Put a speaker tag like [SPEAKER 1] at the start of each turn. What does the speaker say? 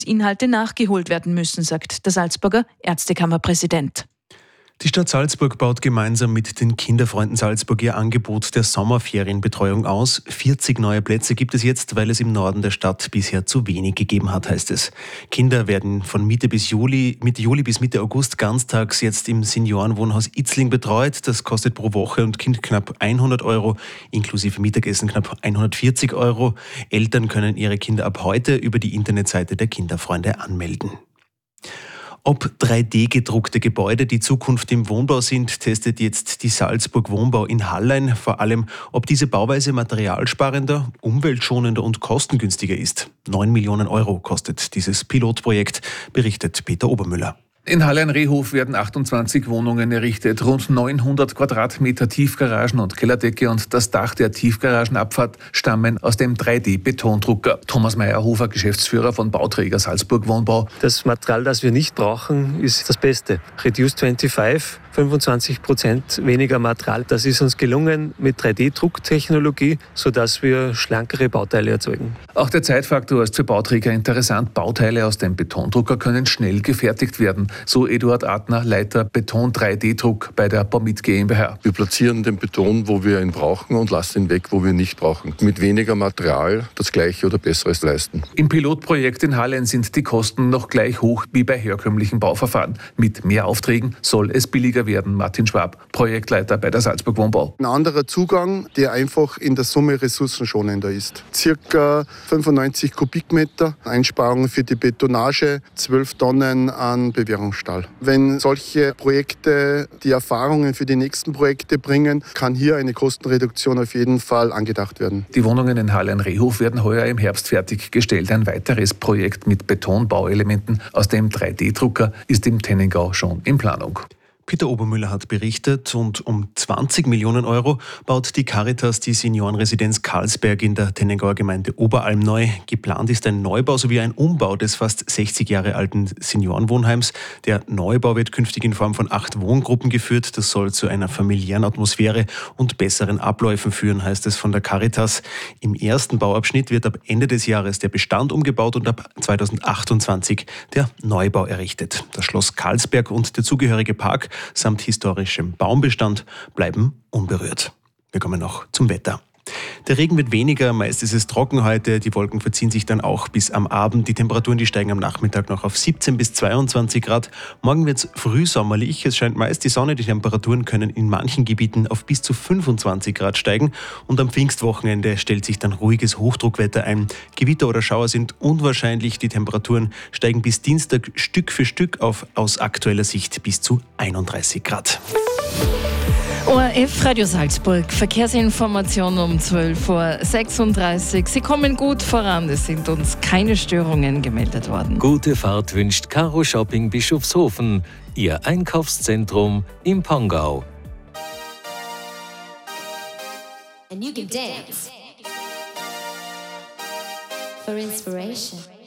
[SPEAKER 1] Inhalte nachgeholt werden müssen, sagt der Salzburger Ärztekammerpräsident.
[SPEAKER 2] Die Stadt Salzburg baut gemeinsam mit den Kinderfreunden Salzburg ihr Angebot der Sommerferienbetreuung aus. 40 neue Plätze gibt es jetzt, weil es im Norden der Stadt bisher zu wenig gegeben hat, heißt es. Kinder werden von Mitte Juli bis Mitte August ganztags jetzt im Seniorenwohnhaus Itzling betreut. Das kostet pro Woche und Kind knapp 100 €, inklusive Mittagessen knapp 140 €. Eltern können ihre Kinder ab heute über die Internetseite der Kinderfreunde anmelden. Ob 3D-gedruckte Gebäude die Zukunft im Wohnbau sind, testet jetzt die Salzburg Wohnbau in Hallein. Vor allem, ob diese Bauweise materialsparender, umweltschonender und kostengünstiger ist. 9 Millionen € kostet dieses Pilotprojekt, berichtet Peter Obermüller.
[SPEAKER 3] In Hallein-Rehof werden 28 Wohnungen errichtet, rund 900 Quadratmeter Tiefgaragen und Kellerdecke und das Dach der Tiefgaragenabfahrt stammen aus dem 3D-Betondrucker. Thomas Meyerhofer, Geschäftsführer von Bauträger Salzburg Wohnbau.
[SPEAKER 4] Das Material, das wir nicht brauchen, ist das Beste. Reduce 25, 25% weniger Material. Das ist uns gelungen mit 3D-Drucktechnologie, sodass wir schlankere Bauteile erzeugen.
[SPEAKER 3] Auch der Zeitfaktor ist für Bauträger interessant. Bauteile aus dem Betondrucker können schnell gefertigt werden. So Eduard Adner, Leiter Beton 3D-Druck bei der Baumit GmbH.
[SPEAKER 5] Wir platzieren den Beton, wo wir ihn brauchen und lassen ihn weg, wo wir ihn nicht brauchen. Mit weniger Material das Gleiche oder Besseres leisten.
[SPEAKER 3] Im Pilotprojekt in Hallein sind die Kosten noch gleich hoch wie bei herkömmlichen Bauverfahren. Mit mehr Aufträgen soll es billiger werden. Martin Schwab, Projektleiter bei der Salzburg Wohnbau.
[SPEAKER 6] Ein anderer Zugang, der einfach in der Summe ressourcenschonender ist. Circa 95 Kubikmeter Einsparung für die Betonage, 12 Tonnen an Bewährungsstahl. Wenn solche Projekte die Erfahrungen für die nächsten Projekte bringen, kann hier eine Kostenreduktion auf jeden Fall angedacht werden.
[SPEAKER 3] Die Wohnungen in Hallein-Rehof werden heuer im Herbst fertiggestellt. Ein weiteres Projekt mit Betonbauelementen aus dem 3D-Drucker ist im Tennengau schon in Planung.
[SPEAKER 2] Peter Obermüller hat berichtet und um 20 Millionen € baut die Caritas die Seniorenresidenz Karlsberg in der Tennengauer Gemeinde Oberalm neu. Geplant ist ein Neubau sowie ein Umbau des fast 60 Jahre alten Seniorenwohnheims. Der Neubau wird künftig in Form von 8 Wohngruppen geführt. Das soll zu einer familiären Atmosphäre und besseren Abläufen führen, heißt es von der Caritas. Im ersten Bauabschnitt wird ab Ende des Jahres der Bestand umgebaut und ab 2028 der Neubau errichtet. Das Schloss Karlsberg und der zugehörige Park samt historischem Baumbestand bleiben unberührt. Wir kommen noch zum Wetter. Der Regen wird weniger, meist ist es trocken heute. Die Wolken verziehen sich dann auch bis am Abend. Die Temperaturen, die steigen am Nachmittag noch auf 17 bis 22 Grad. Morgen wird es frühsommerlich. Es scheint meist die Sonne. Die Temperaturen können in manchen Gebieten auf bis zu 25 Grad steigen. Und am Pfingstwochenende stellt sich dann ruhiges Hochdruckwetter ein. Gewitter oder Schauer sind unwahrscheinlich. Die Temperaturen steigen bis Dienstag Stück für Stück auf aus aktueller Sicht bis zu 31 Grad.
[SPEAKER 7] ORF Radio Salzburg, Verkehrsinformation um 12:36 Uhr. Sie kommen gut voran, es sind uns keine Störungen gemeldet worden.
[SPEAKER 8] Gute Fahrt wünscht Caro Shopping Bischofshofen, Ihr Einkaufszentrum im Pongau.
[SPEAKER 9] And you can dance for inspiration.